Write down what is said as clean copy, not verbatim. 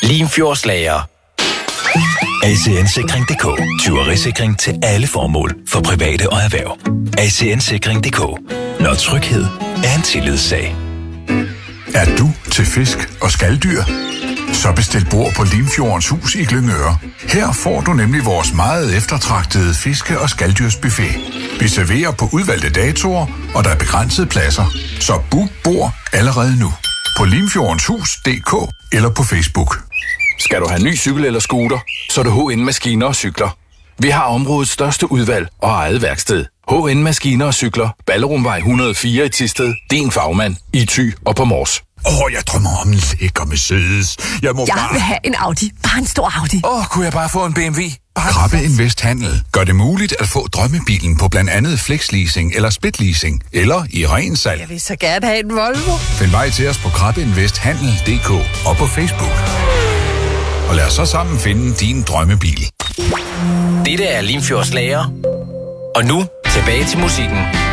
Limfjordslager. ACN-sikring.dk. Tyverisikring til alle formål for private og erhverv. ACN-sikring.dk. Når tryghed er en tillidssag. Er du til fisk og skaldyr? Så bestil bord på Limfjordens Hus i Glyngøre. Her får du nemlig vores meget eftertragtede fiske- og skalddyrsbuffet. Vi serverer på udvalgte datoer, og der er begrænsede pladser. Så book bord allerede nu. På limfjordenshus.dk eller på Facebook. Skal du have ny cykel eller scooter, så er det HN Maskiner og Cykler. Vi har områdets største udvalg og eget værksted. HN Maskiner og Cykler. Ballerumvej 104 i Thisted. Din fagmand i Thy og på Mors. Jeg drømmer om en lækker Mercedes. Jeg vil have en Audi. Bare en stor Audi. Kunne jeg bare få en BMW? Krabbe Invest Handel gør det muligt at få drømmebilen på blandt andet flexleasing eller splitleasing, eller i ren salg. Jeg vil så gerne have en Volvo. Find vej til os på krabbeinvesthandel.dk og på Facebook. Og lad os så sammen finde din drømmebil. Dette er Limfjordslager. Og nu tilbage til musikken.